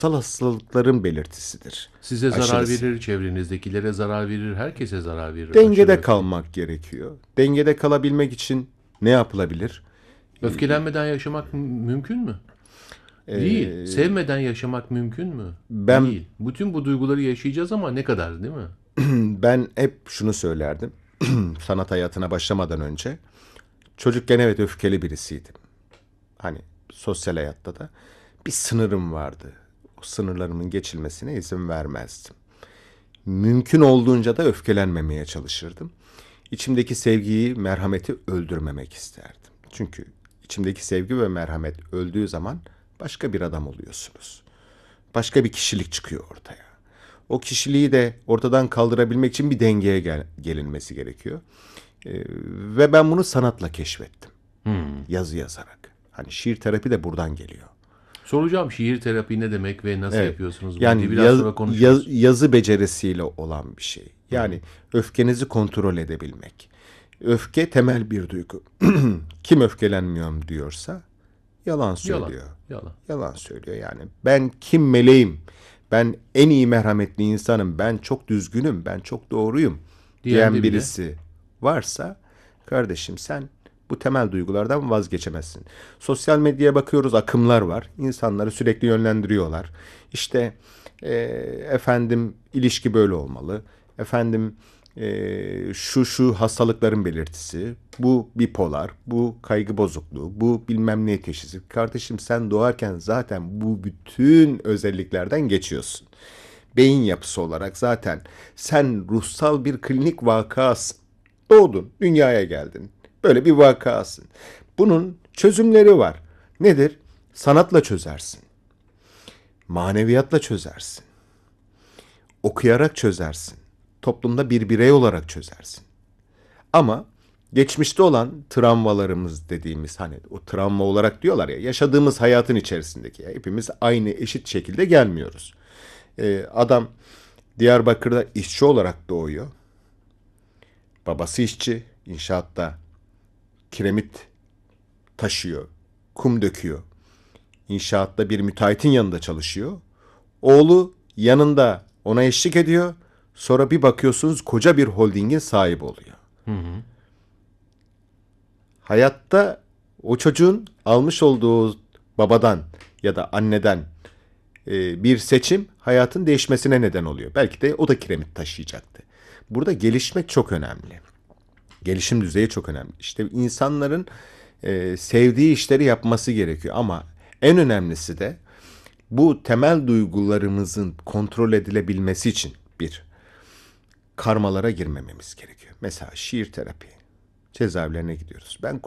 hastalıkların belirtisidir. Size zarar Aşırısı. verir, çevrenizdekilere zarar verir, herkese zarar verir aşırı Dengede öfke. kalmak gerekiyor. Dengede kalabilmek için ne yapılabilir? Öfkelenmeden yaşamak mümkün mü? Değil. Ee, Sevmeden yaşamak mümkün mü? ben Değil. Bütün bu duyguları yaşayacağız ama ne kadar, değil mi? ben hep şunu söylerdim. Sanat hayatına başlamadan önce. Çocukken evet öfkeli birisiydim. Hani sosyal hayatta da bir sınırım vardı. O sınırlarımın geçilmesine izin vermezdim. Mümkün olduğunca da öfkelenmemeye çalışırdım. İçimdeki sevgiyi, merhameti öldürmemek isterdim. Çünkü içimdeki sevgi ve merhamet öldüğü zaman başka bir adam oluyorsunuz. Başka bir kişilik çıkıyor ortaya. O kişiliği de ortadan kaldırabilmek için bir dengeye gelinmesi gerekiyor. Ve ben bunu sanatla keşfettim. Yazı yazarak. Hani şiir terapi de buradan geliyor. Soracağım şiir terapi ne demek ve nasıl Evet. yapıyorsunuz bunu diye Yani biraz sonra konuşuruz. yazı becerisiyle olan bir şey. Yani öfkenizi kontrol edebilmek. Öfke temel bir duygu. Kim öfkelenmiyorum diyorsa yalan Yalan. söylüyor. Yalan. Yalan söylüyor yani. Ben kim meleğim? Ben en iyi merhametli insanım. Ben çok düzgünüm. Ben çok doğruyum Diyen diyen de bile. birisi varsa kardeşim sen bu temel duygulardan vazgeçemezsin. Sosyal medyaya bakıyoruz, akımlar var. İnsanları sürekli yönlendiriyorlar. İşte efendim ilişki böyle olmalı. Efendim şu hastalıkların belirtisi. Bu bipolar, bu kaygı bozukluğu, bu bilmem ne teşhisi. Kardeşim sen doğarken zaten bu bütün özelliklerden geçiyorsun. Beyin yapısı olarak zaten sen ruhsal bir klinik vakasın. Doğdun, dünyaya geldin. Böyle bir vakasın. Bunun çözümleri var. Nedir? Sanatla çözersin. Maneviyatla çözersin. Okuyarak çözersin. Toplumda bir birey olarak çözersin. Ama geçmişte olan travmalarımız dediğimiz hani o travma olarak diyorlar ya yaşadığımız hayatın içerisindeki hepimiz aynı eşit şekilde gelmiyoruz. Adam Diyarbakır'da işçi olarak doğuyor. Babası işçi, inşaatta kiremit taşıyor, kum döküyor. İnşaatta bir müteahhitin yanında çalışıyor. Oğlu yanında ona eşlik ediyor. Sonra bir bakıyorsunuz koca bir holdingin sahibi oluyor. Hayatta o çocuğun almış olduğu babadan ya da anneden bir seçim hayatın değişmesine neden oluyor. Belki de o da kiremit taşıyacaktı. Burada gelişmek çok önemli. Gelişim düzeyi çok önemli. İşte insanların sevdiği işleri yapması gerekiyor ama en önemlisi de bu temel duygularımızın kontrol edilebilmesi için bir karmalara girmememiz gerekiyor. Mesela şiir terapi. Cezaevlerine gidiyoruz. Ben